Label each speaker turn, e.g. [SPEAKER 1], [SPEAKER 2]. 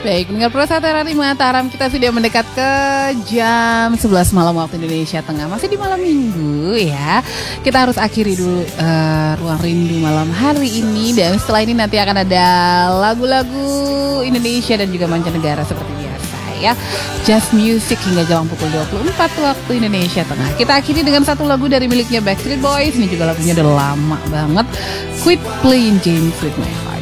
[SPEAKER 1] Baik, pendengar Pro Satera Mataram, kita sudah mendekat ke jam 11 malam waktu Indonesia Tengah. Masih di malam minggu ya. Kita harus akhiri dulu Ruang Rindu malam hari ini. Dan setelah ini nanti akan ada lagu-lagu Indonesia dan juga mancanegara seperti biasa ya. Just Music hingga jam pukul 24 waktu Indonesia Tengah. Kita akhiri dengan satu lagu dari miliknya Backstreet Boys. Ini juga lagunya udah lama banget. Quit Playing Games With My Heart.